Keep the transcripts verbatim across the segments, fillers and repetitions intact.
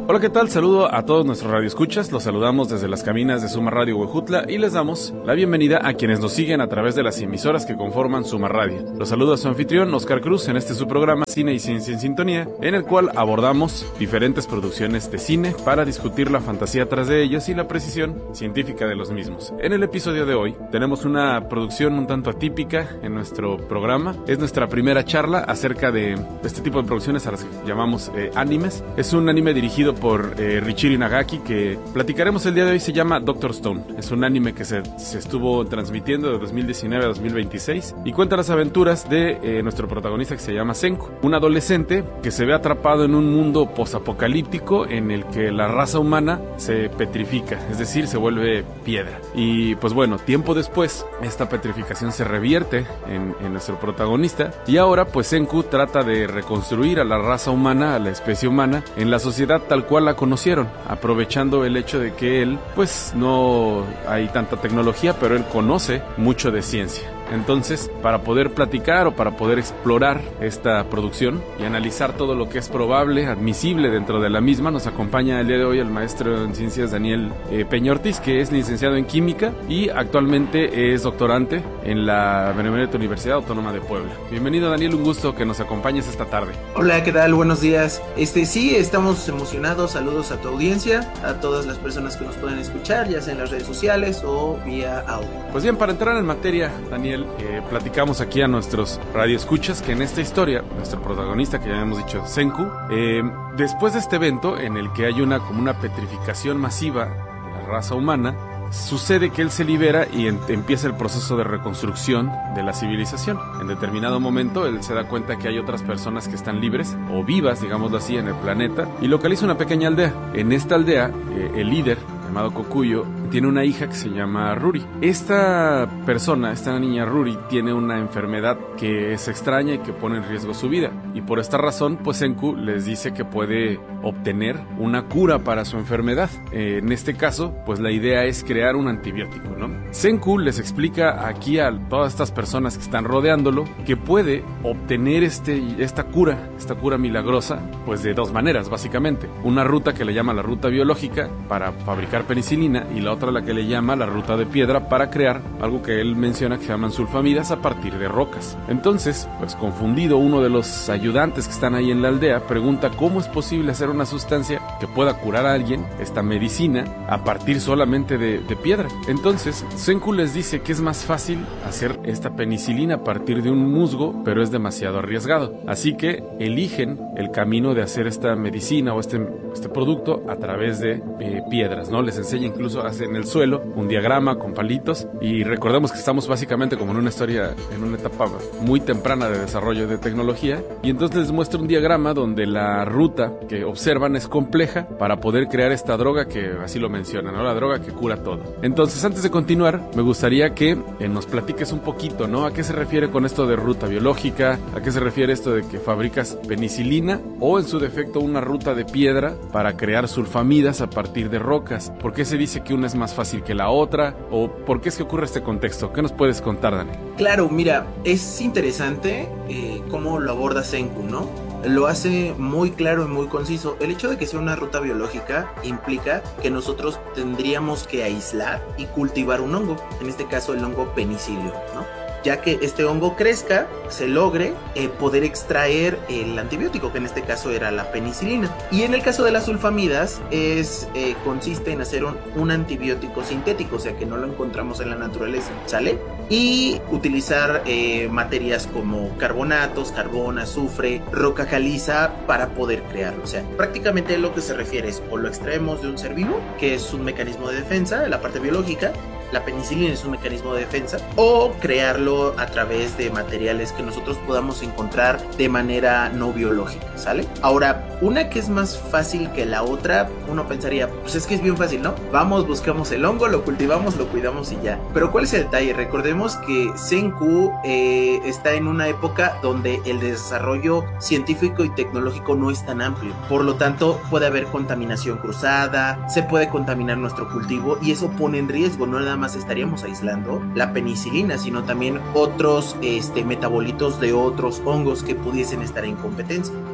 Hola, ¿qué tal? Saludo a todos nuestros radioescuchas, los saludamos desde las cabinas de Suma Radio Huejutla y les damos la bienvenida a quienes nos siguen a través de las emisoras que conforman Suma Radio. Los saluda su anfitrión, Oscar Cruz, en este su programa Cine y Ciencia en Sintonía, en el cual abordamos diferentes producciones de cine para discutir la fantasía tras de ellas y la precisión científica de los mismos. En el episodio de hoy tenemos una producción un tanto atípica en nuestro programa. Es nuestra primera charla acerca de este tipo de producciones a las que llamamos eh, animes. Es un anime dirigido por eh, Richiri Nagaki, que platicaremos el día de hoy. Se llama Doctor Stone. Es un anime que se, se estuvo transmitiendo de dos mil diecinueve a dos mil veintiséis y cuenta las aventuras de eh, nuestro protagonista, que se llama Senku, un adolescente que se ve atrapado en un mundo posapocalíptico en el que la raza humana se petrifica, es decir, se vuelve piedra. Y pues bueno, tiempo después esta petrificación se revierte en, en nuestro protagonista y ahora pues Senku trata de reconstruir a la raza humana, a la especie humana, en la sociedad tal cual la conocieron, aprovechando el hecho de que él, pues no hay tanta tecnología, pero él conoce mucho de ciencia. Entonces, para poder platicar o para poder explorar esta producción y analizar todo lo que es probable, admisible dentro de la misma, nos acompaña el día de hoy el maestro en ciencias Daniel eh, Peña Ortiz, que es licenciado en química y actualmente es doctorante en la Benemérita Universidad Autónoma de Puebla. Bienvenido, Daniel, un gusto que nos acompañes esta tarde. Hola, ¿qué tal? Buenos días. Este sí, estamos emocionados. Saludos a tu audiencia, a todas las personas que nos pueden escuchar, ya sea en las redes sociales o vía audio. Pues bien, para entrar en materia, Daniel, Eh, platicamos aquí a nuestros radioescuchas que en esta historia, nuestro protagonista, que ya hemos dicho, Senku, eh, después de este evento en el que hay una como una petrificación masiva de la raza humana, sucede que él se libera y en, empieza el proceso de reconstrucción de la civilización. En determinado momento él se da cuenta que hay otras personas que están libres o vivas, digámoslo así, en el planeta, y localiza una pequeña aldea. En esta aldea, eh, el líder, llamado Kokuyo, tiene una hija que se llama Ruri. Esta persona, esta niña Ruri, tiene una enfermedad que es extraña y que pone en riesgo su vida. Y por esta razón, pues Senku les dice que puede obtener una cura para su enfermedad. Eh, en este caso, pues la idea es crear un antibiótico, ¿no? Senku les explica aquí a todas estas personas que están rodeándolo que puede obtener este, esta cura, esta cura milagrosa, pues de dos maneras, básicamente. Una ruta que le llama la ruta biológica para fabricar penicilina y la otra la que le llama la ruta de piedra para crear algo que él menciona que se llaman sulfamidas a partir de rocas. Entonces, pues confundido, uno de los ayudantes que están ahí en la aldea pregunta cómo es posible hacer una sustancia que pueda curar a alguien, esta medicina, a partir solamente de, de piedra. Entonces, Senku les dice que es más fácil hacer esta penicilina a partir de un musgo, pero es demasiado arriesgado. Así que eligen el camino de hacer esta medicina o este, este producto a través de eh, piedras, ¿no? Les enseña incluso a hacer en el suelo un diagrama con palitos, y recordemos que estamos básicamente como en una historia, en una etapa muy temprana de desarrollo de tecnología, y entonces les muestra un diagrama donde la ruta que observan es compleja para poder crear esta droga que así lo menciona, ¿no? La droga que cura todo. Entonces, antes de continuar, me gustaría que eh, nos platiques un poquito, ¿no? ¿A qué se refiere con esto de ruta biológica? ¿A qué se refiere esto de que fabricas penicilina o en su defecto una ruta de piedra para crear sulfamidas a partir de rocas? ¿Por qué se dice que una es más fácil que la otra? ¿O por qué es que ocurre este contexto? ¿Qué nos puedes contar, Dani? Claro, mira, es interesante eh, cómo lo aborda Senku, ¿no? Lo hace muy claro y muy conciso. El hecho de que sea una ruta biológica implica que nosotros tendríamos que aislar y cultivar un hongo, en este caso el hongo penicilio, ¿no? Ya que este hongo crezca, se logre eh, poder extraer el antibiótico, que en este caso era la penicilina. Y en el caso de las sulfamidas, es, eh, consiste en hacer un, un antibiótico sintético, o sea que no lo encontramos en la naturaleza, ¿sale? Y utilizar eh, materias como carbonatos, carbón, azufre, roca caliza para poder crearlo. O sea, prácticamente lo que se refiere es o lo extraemos de un ser vivo, que es un mecanismo de defensa, la parte biológica, la penicilina es un mecanismo de defensa, o crearlo a través de materiales que nosotros podamos encontrar de manera no biológica, ¿sale? Ahora, una que es más fácil que la otra, uno pensaría, pues es que es bien fácil, ¿no? Vamos, buscamos el hongo, lo cultivamos, lo cuidamos y ya. Pero ¿cuál es el detalle? Recordemos que Senku eh, está en una época donde el desarrollo científico y tecnológico no es tan amplio. Por lo tanto, puede haber contaminación cruzada, se puede contaminar nuestro cultivo y eso pone en riesgo, no nada más estaríamos aislando la penicilina, sino también otros este, metabolitos de otros hongos que pudiesen estar en competencia.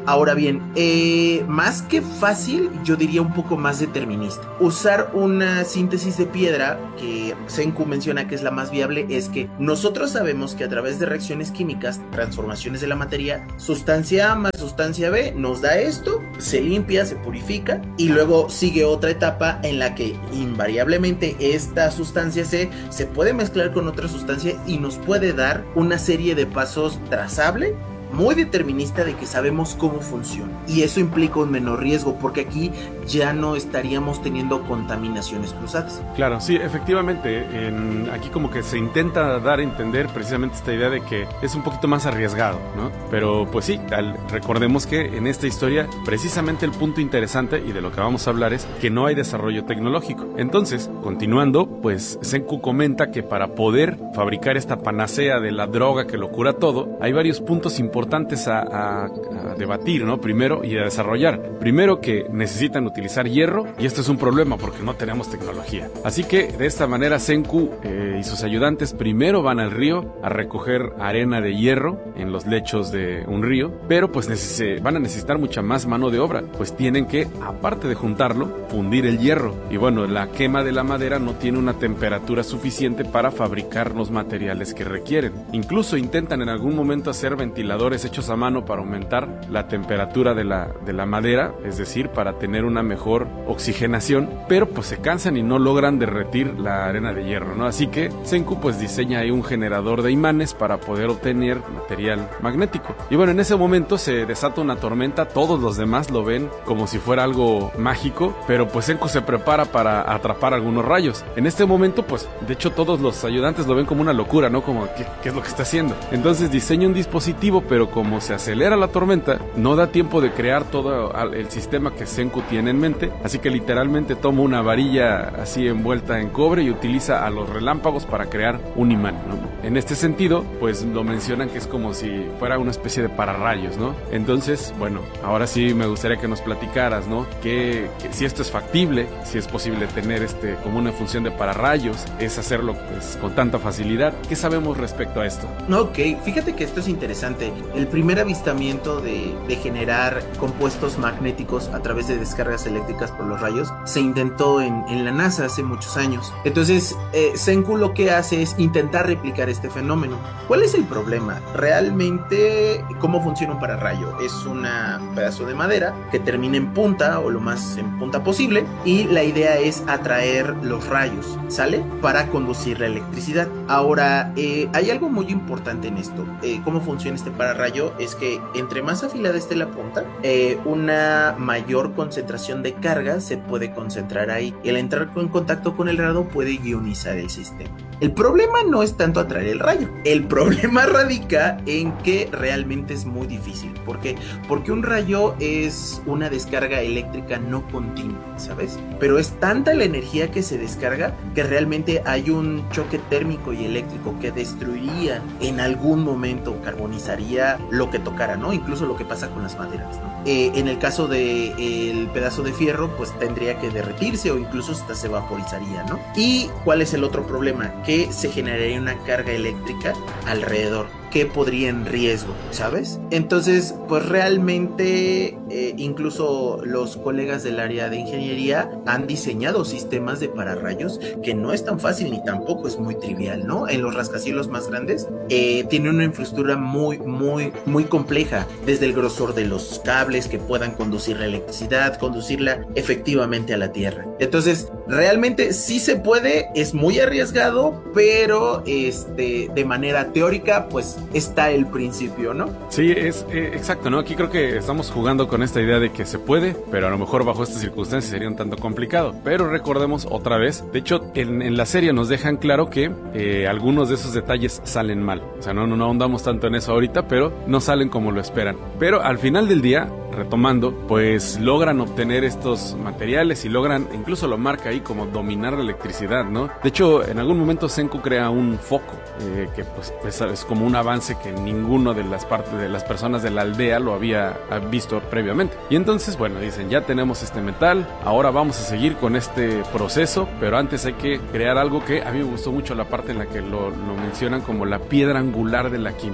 Ahora bien, eh, más que fácil, yo diría un poco más determinista. Usar una síntesis de piedra, que Senku menciona que es la más viable, es que nosotros sabemos que a través de reacciones químicas, transformaciones de la materia, sustancia A más sustancia B nos da esto, se limpia, se purifica, y luego sigue otra etapa en la que invariablemente esta sustancia C se puede mezclar con otra sustancia y nos puede dar una serie de pasos trazable, muy determinista, de que sabemos cómo funciona, y eso implica un menor riesgo porque aquí ya no estaríamos teniendo contaminaciones cruzadas. Claro, sí, efectivamente, en, aquí como que se intenta dar a entender precisamente esta idea de que es un poquito más arriesgado, ¿no? Pero pues sí, al, recordemos que en esta historia precisamente el punto interesante y de lo que vamos a hablar es que no hay desarrollo tecnológico. Entonces, continuando, pues Senku comenta que para poder fabricar esta panacea de la droga que lo cura todo, hay varios puntos importantes a, a, a debatir, ¿no? Primero, y a desarrollar. Primero, que necesitan utilizar hierro, y esto es un problema porque no tenemos tecnología. Así que de esta manera Senku eh, y sus ayudantes primero van al río a recoger arena de hierro en los lechos de un río, pero pues neces- van a necesitar mucha más mano de obra, pues tienen que, aparte de juntarlo, fundir el hierro. Y bueno, la quema de la madera no tiene una temperatura suficiente para fabricar los materiales que requieren. Incluso intentan en algún momento hacer ventiladores hechos a mano para aumentar la temperatura de la, de la madera, es decir, para tener una mejor oxigenación, pero pues se cansan y no logran derretir la arena de hierro, ¿no? Así que Senku pues diseña ahí un generador de imanes para poder obtener material magnético. Y bueno, en ese momento se desata una tormenta, todos los demás lo ven como si fuera algo mágico, pero pues Senku se prepara para atrapar algunos rayos. En este momento pues de hecho todos los ayudantes lo ven como una locura, ¿no? Como ¿qué, qué es lo que está haciendo? Entonces diseña un dispositivo, pero como se acelera la tormenta, no da tiempo de crear todo el sistema que Senku tiene en mente, así que literalmente toma una varilla así envuelta en cobre y utiliza a los relámpagos para crear un imán, ¿no? En este sentido, pues lo mencionan que es como si fuera una especie de pararrayos, ¿no? Entonces, bueno, ahora sí me gustaría que nos platicaras, ¿no? Que, que si esto es factible, si es posible tener este como una función de pararrayos, es hacerlo pues con tanta facilidad. ¿Qué sabemos respecto a esto? Ok, fíjate que esto es interesante. El primer avistamiento de, de generar compuestos magnéticos a través de descargas eléctricas por los rayos se intentó en, en la NASA hace muchos años. Entonces, eh, Senku lo que hace es intentar replicar este fenómeno. ¿Cuál es el problema? Realmente, ¿cómo funciona un pararrayo? Es un pedazo de madera que termina en punta o lo más en punta posible, y la idea es atraer los rayos, ¿sale? Para conducir la electricidad. Ahora, eh, hay algo muy importante en esto. Eh, ¿Cómo funciona este pararrayo? Es que entre más afilada esté la punta, eh, una mayor concentración de carga se puede concentrar ahí. El entrar en contacto con el rayo puede ionizar el sistema. El problema no es tanto atraer el rayo. El problema radica en que realmente es muy difícil. ¿Por qué? Porque un rayo es una descarga eléctrica no continua, ¿sabes? Pero es tanta la energía que se descarga que realmente hay un choque térmico y eléctrico que destruiría en algún momento, carbonizaría lo que tocara, ¿no? Incluso lo que pasa con las maderas, ¿no? Eh, en el caso del pedazo de fierro, pues tendría que derretirse o incluso hasta se vaporizaría, ¿no? ¿Y cuál es el otro problema? Que se generaría una carga eléctrica alrededor que podría en riesgo, ¿sabes? Entonces, pues realmente eh, incluso los colegas del área de ingeniería han diseñado sistemas de pararrayos que no es tan fácil ni tampoco es muy trivial, ¿no? En los rascacielos más grandes eh, tiene una infraestructura muy, muy, muy compleja, desde el grosor de los cables que puedan conducir la electricidad, conducirla efectivamente a la Tierra. Entonces, realmente sí se puede, es muy arriesgado, pero este, de manera teórica, pues está el principio, ¿no? Sí, es eh, exacto, ¿no? Aquí creo que estamos jugando con esta idea de que se puede, pero a lo mejor bajo estas circunstancias sería un tanto complicado. Pero recordemos otra vez, de hecho, en, en la serie nos dejan claro que eh, algunos de esos detalles salen mal. O sea, no, no, no ahondamos tanto en eso ahorita, pero no salen como lo esperan. Pero al final del día, retomando, pues logran obtener estos materiales y logran, incluso lo marca ahí como dominar la electricidad, ¿no? De hecho, en algún momento Senku crea un foco eh, que pues, pues es como un avance que ninguno de las partes de las personas de la aldea lo había visto previamente. Y entonces, bueno, dicen, ya tenemos este metal, ahora vamos a seguir con este proceso, pero antes hay que crear algo que a mí me gustó mucho la parte en la que lo, lo mencionan como la piedra angular de la química,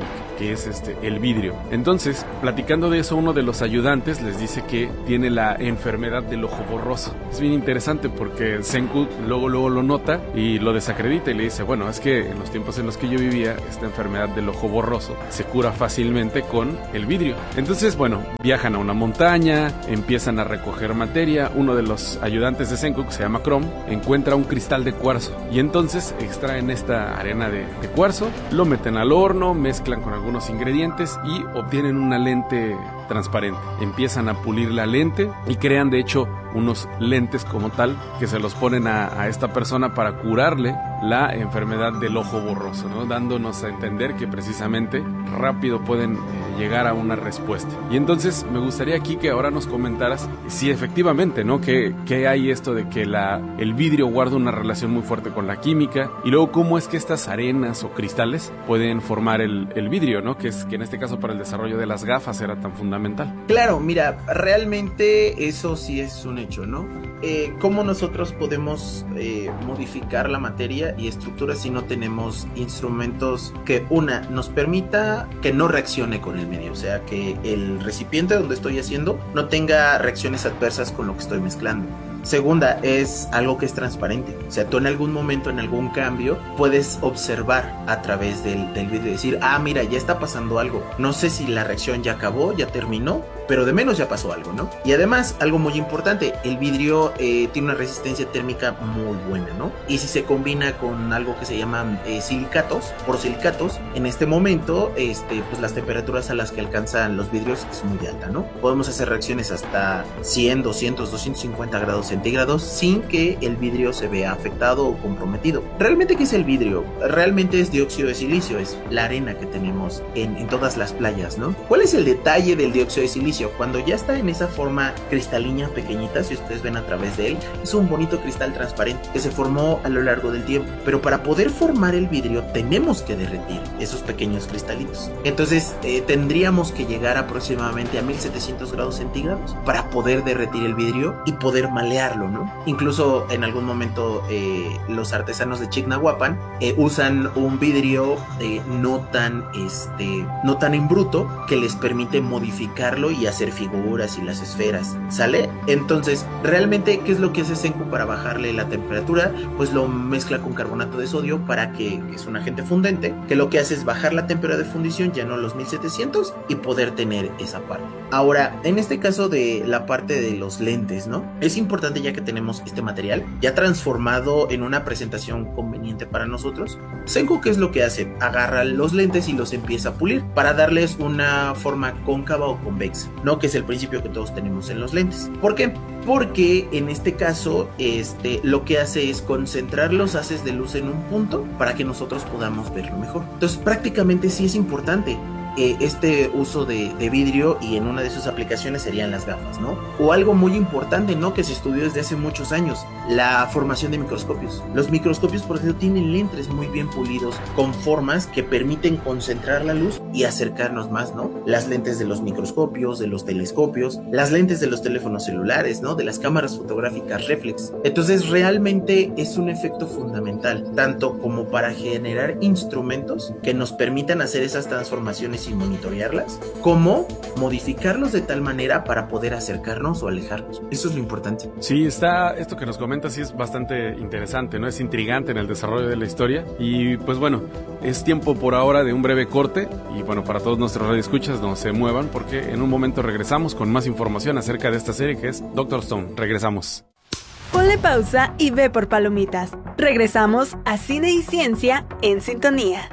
que es este el vidrio. Entonces, platicando de eso, uno de los ayudantes les dice que tiene la enfermedad del ojo borroso. Es bien interesante porque Senku luego luego lo nota y lo desacredita y le dice, bueno, es que en los tiempos en los que yo vivía, esta enfermedad del ojo borroso se cura fácilmente con el vidrio. Entonces, bueno, viajan a una montaña, empiezan a recoger materia. Uno de los ayudantes de Senku, que se llama Chrome, encuentra un cristal de cuarzo y entonces extraen esta arena de, de cuarzo, lo meten al horno, mezclan con algunos ingredientes y obtienen una lente transparente. Empiezan a pulir la lente y crean de hecho unos lentes como tal que se los ponen a, a esta persona para curarle la enfermedad del ojo borroso, ¿no? Dándonos a entender que precisamente rápido pueden eh, llegar a una respuesta. Y entonces me gustaría aquí que ahora nos comentaras si efectivamente, ¿no? Que, que hay esto de que la, el vidrio guarda una relación muy fuerte con la química y luego cómo es que estas arenas o cristales pueden formar el, el vidrio, ¿no? Que es que en este caso para el desarrollo de las gafas era tan fundamental. Claro, mira, realmente eso sí es un hecho, ¿no? Eh, ¿Cómo nosotros podemos eh, modificar la materia y estructura si no tenemos instrumentos que, una, nos permita que no reaccione con el medio? O sea, que el recipiente donde estoy haciendo no tenga reacciones adversas con lo que estoy mezclando. Segunda, es algo que es transparente. O sea, tú en algún momento, en algún cambio, puedes observar a través del, del video y decir, ah, mira, ya está pasando algo. No sé si la reacción ya acabó, ya terminó, pero de menos ya pasó algo, ¿no? Y además, algo muy importante, el vidrio eh, tiene una resistencia térmica muy buena, ¿no? Y si se combina con algo que se llaman eh, silicatos, porosilicatos, en este momento, este, pues las temperaturas a las que alcanzan los vidrios es muy alta, ¿no? Podemos hacer reacciones hasta cien, doscientos, doscientos cincuenta grados centígrados sin que el vidrio se vea afectado o comprometido. ¿Realmente qué es el vidrio? Realmente es dióxido de silicio, es la arena que tenemos en, en todas las playas, ¿no? ¿Cuál es el detalle del dióxido de silicio? Cuando ya está en esa forma cristalina pequeñita, si ustedes ven a través de él, es un bonito cristal transparente que se formó a lo largo del tiempo. Pero para poder formar el vidrio tenemos que derretir esos pequeños cristalitos. Entonces eh, tendríamos que llegar aproximadamente a mil setecientos grados centígrados para poder derretir el vidrio y poder malear, ¿no? Incluso en algún momento eh, los artesanos de Chignahuapan eh, usan un vidrio eh, no tan este no tan en bruto que les permite modificarlo y hacer figuras y las esferas, ¿sale? Entonces, realmente, ¿qué es lo que hace Senku para bajarle la temperatura? Pues lo mezcla con carbonato de sodio para que, que es un agente fundente, que lo que hace es bajar la temperatura de fundición ya no a los mil setecientos y poder tener esa parte. Ahora, en este caso de la parte de los lentes, ¿no? Es importante ya que tenemos este material ya transformado en una presentación conveniente para nosotros. Senku, ¿qué es lo que hace? Agarra los lentes y los empieza a pulir para darles una forma cóncava o convexa, ¿no? Que es el principio que todos tenemos en los lentes. ¿Por qué? Porque en este caso este, lo que hace es concentrar los haces de luz en un punto para que nosotros podamos verlo mejor. Entonces prácticamente sí es importante Eh, este uso de, de vidrio, y en una de sus aplicaciones serían las gafas, ¿no? O algo muy importante, ¿no? Que se estudió desde hace muchos años, la formación de microscopios. Los microscopios, por ejemplo, tienen lentes muy bien pulidos con formas que permiten concentrar la luz y acercarnos más, ¿no? Las lentes de los microscopios, de los telescopios, las lentes de los teléfonos celulares, ¿no? De las cámaras fotográficas reflex. Entonces realmente es un efecto fundamental, tanto como para generar instrumentos que nos permitan hacer esas transformaciones y monitorearlas, como modificarlos de tal manera para poder acercarnos o alejarnos. Eso es lo importante. Sí, está, esto que nos comentas sí es bastante interesante, ¿no? Es intrigante en el desarrollo de la historia. Y pues bueno, es tiempo por ahora de un breve corte. Y bueno, para todos nuestros radioescuchas, no se muevan porque en un momento regresamos con más información acerca de esta serie que es Doctor Stone. Regresamos. Ponle pausa y ve por palomitas. Regresamos a Cine y Ciencia en Sintonía.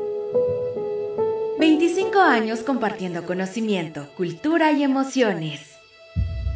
veinticinco años compartiendo conocimiento, cultura y emociones.